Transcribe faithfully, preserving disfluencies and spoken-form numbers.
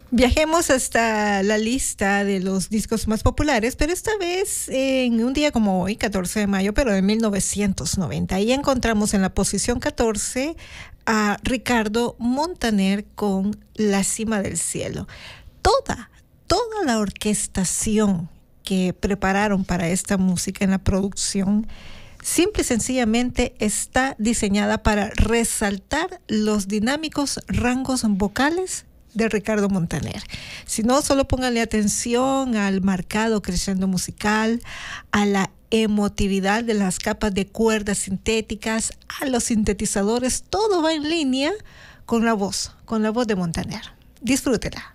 Viajemos hasta la lista de los discos más populares, pero esta vez en un día como hoy, catorce de mayo, pero de mil novecientos noventa. Ahí encontramos en la posición catorce a Ricardo Montaner con La Cima del Cielo. Toda, toda la orquestación que prepararon para esta música en la producción simple y sencillamente está diseñada para resaltar los dinámicos rangos vocales de Ricardo Montaner. Si no, solo pónganle atención al marcado crescendo musical, a la emotividad de las capas de cuerdas sintéticas, a los sintetizadores, todo va en línea con la voz, con la voz de Montaner. Disfrútela.